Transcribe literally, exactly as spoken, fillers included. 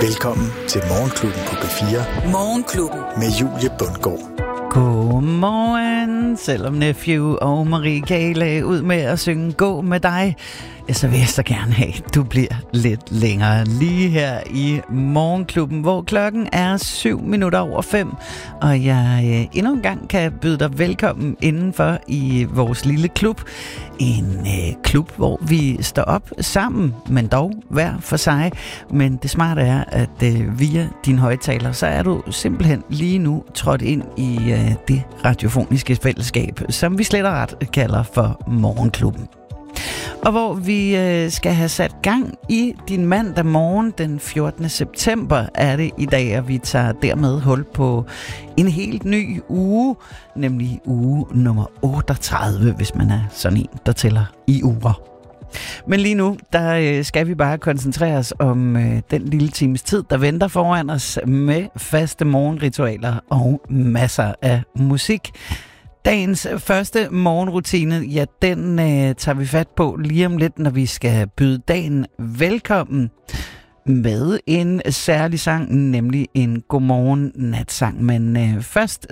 Velkommen til Morgenklubben på P fire. Morgenklubben. Med Julie Bundgaard. Godmorgen, selvom Nephew og Marie K. lagde ud med at synge Gå med dig, ja, så vil jeg så gerne have, at du bliver lidt længere lige her i Morgenklubben, hvor klokken er syv minutter over fem, og jeg øh, endnu en gang kan byde dig velkommen indenfor i vores lille klub. En øh, klub, hvor vi står op sammen, men dog hver for sig. Men det smarte er, at øh, via din højttaler, så er du simpelthen lige nu trådt ind i øh, det radiofoniske fællesskab, som vi slet og ret kalder for Morgenklubben. Og hvor vi øh, skal have sat gang i din mandag morgen den fjortende september er det i dag, og vi tager dermed hul på en helt ny uge, nemlig uge nummer otteogtredive, hvis man er sådan en, der tæller i uger. Men lige nu, der øh, skal vi bare koncentrere os om øh, den lille times tid, der venter foran os med faste morgenritualer og masser af musik. Dagens første morgenrutine, ja, den øh, tager vi fat på lige om lidt, når vi skal byde dagen velkommen med en særlig sang, nemlig en godmorgen natsang. Men øh, først